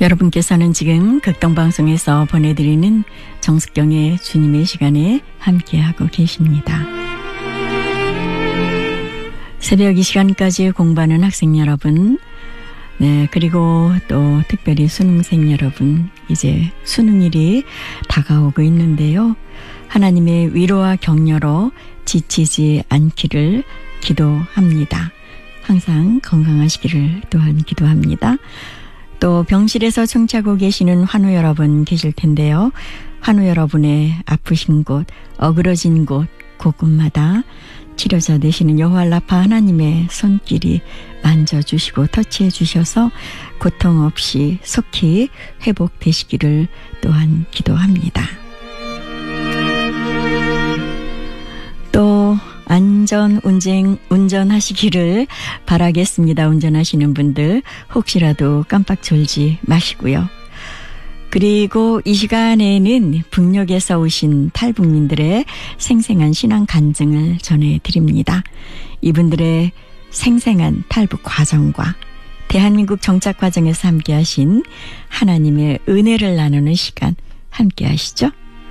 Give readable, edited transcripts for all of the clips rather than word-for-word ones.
여러분께서는 지금 극동방송에서 보내드리는 정숙경의 주님의 시간에 함께하고 계십니다. 새벽 이 시간까지 공부하는 학생 여러분, 네, 그리고 또 특별히 수능생 여러분, 이제 수능일이 다가오고 있는데요. 하나님의 위로와 격려로 지치지 않기를 기도합니다. 항상 건강하시기를 또한 기도합니다. 또 병실에서 청취하고 계시는 환우 여러분 계실 텐데요. 환우 여러분의 아프신 곳, 어그러진 곳, 곳곳마다 치료자 되시는 여호와 라파 하나님의 손길이 만져주시고 터치해 주셔서 고통 없이 속히 회복되시기를 또한 기도합니다. 또 안전 운전하시기를 바라겠습니다. 운전하시는 분들 혹시라도 깜빡 졸지 마시고요. 그리고 이 시간에는 북녘에서 오신 탈북민들의 생생한 신앙 간증을 전해드립니다. 이분들의 생생한 탈북 과정과 대한민국 정착 과정에서 함께하신 하나님의 은혜를 나누는 시간 함께하시죠.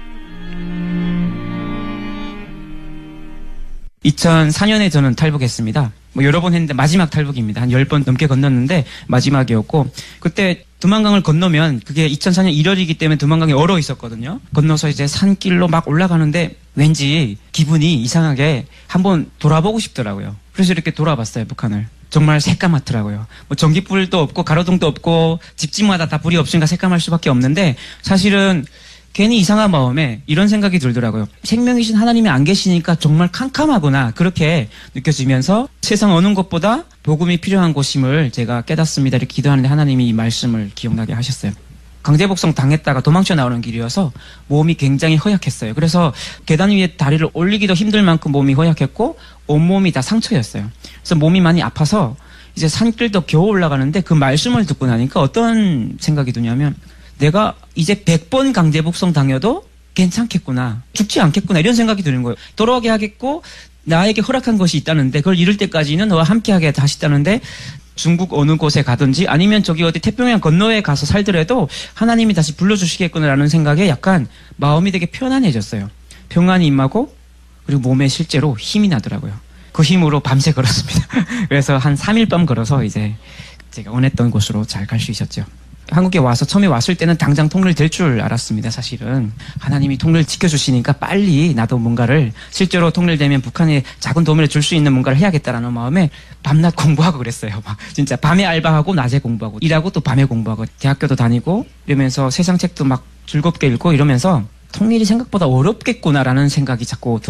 2004년에 저는 탈북했습니다. 여러 번 했는데 마지막 탈북입니다. 한 10번 넘게 건넜는데 마지막이었고, 그때 두만강을 건너면 그게 2004년 1월이기 때문에 두만강이 얼어 있었거든요. 건너서 이제 산길로 막 올라가는데 왠지 기분이 이상하게 한번 돌아보고 싶더라고요. 그래서 이렇게 돌아봤어요, 북한을. 정말 새까맣더라고요. 전기불도 없고 가로등도 없고 집집마다 다 불이 없으니까 새까말 수밖에 없는데, 사실은 괜히 이상한 마음에 이런 생각이 들더라고요. 생명이신 하나님이 안 계시니까 정말 캄캄하구나, 그렇게 느껴지면서 세상 어느 곳보다 복음이 필요한 곳임을 제가 깨닫습니다. 이렇게 기도하는데 하나님이 이 말씀을 기억나게 하셨어요. 강제복송 당했다가 도망쳐 나오는 길이어서 몸이 굉장히 허약했어요. 그래서 계단 위에 다리를 올리기도 힘들 만큼 몸이 허약했고 온몸이 다 상처였어요. 그래서 몸이 많이 아파서 이제 산길도 겨우 올라가는데 그 말씀을 듣고 나니까 어떤 생각이 드냐면, 내가 이제 100번 강제복송 당해도 괜찮겠구나, 죽지 않겠구나, 이런 생각이 드는 거예요. 돌아오게 하겠고 나에게 허락한 것이 있다는데, 그걸 이룰 때까지는 너와 함께하게 하시다는데, 중국 어느 곳에 가든지 아니면 저기 어디 태평양 건너에 가서 살더라도 하나님이 다시 불러주시겠구나라는 생각에 약간 마음이 되게 편안해졌어요. 평안이 임하고 그리고 몸에 실제로 힘이 나더라고요. 그 힘으로 밤새 걸었습니다. 그래서 한 3일 밤 걸어서 이제 제가 원했던 곳으로 잘 갈 수 있었죠. 한국에 와서 처음에 왔을 때는 당장 통일 될 줄 알았습니다. 사실은 하나님이 통일 지켜주시니까 빨리 나도 뭔가를, 실제로 통일되면 북한에 작은 도움을 줄 수 있는 뭔가를 해야겠다라는 마음에 밤낮 공부하고 그랬어요. 막 진짜 밤에 알바하고 낮에 공부하고, 일하고 또 밤에 공부하고, 대학교도 다니고 이러면서 세상 책도 막 즐겁게 읽고 이러면서 통일이 생각보다 어렵겠구나라는 생각이 자꾸